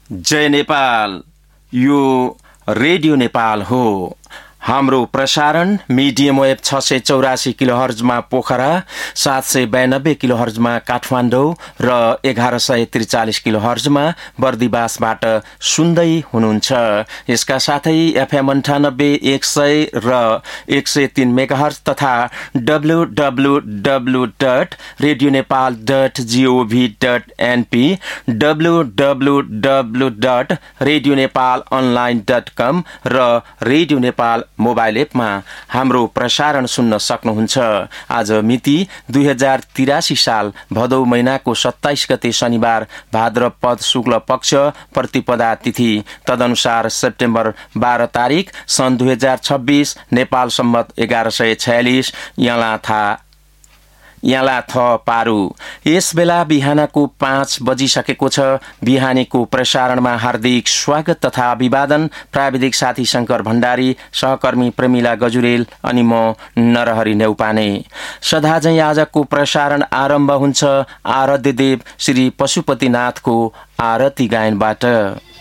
जय नेपाल। यो रेडियो नेपाल हो। हाम्रो प्रसारण मिडियम वेभ 684 किलोहर्जमा पोखरा, 792 किलोहर्जमा काठमाडौँ र 1143 किलोहर्जमा बर्दिवासबाट सुन्दै हुनुहुन्छ। यसका साथै एफएम 98 100 र 103 मेगाहर्ज तथा www.radionepal.gov.np, www.radionepalonline.com र रेडियो नेपाल मोबाइल एपमा हाम्रो प्रसारण सुन्न सक्नुहुन्छ। आज मिति 2083 साल भदौ महिनाको 27 गते शनिबार, भाद्रपद शुक्ल पक्ष प्रतिपदा तिथि, तदनुसार सेप्टेम्बर 12 तारिक सन् 2026, नेपाल सम्मत 1146, याला थ पारू। यस बेला बिहानको 5 बजिसकेको छ। बिहानीको प्रसारणमा हार्दिक स्वागत तथा अभिवादन। प्राविधिक साथी शंकर भण्डारी, सहकर्मी प्रमिला गजुरेल अनि म नरहरि नेउपाने। सदाझै आजको प्रसारण आरम्भ हुन्छ आराध्य देव श्री पशुपतिनाथको आरती गायनबाट।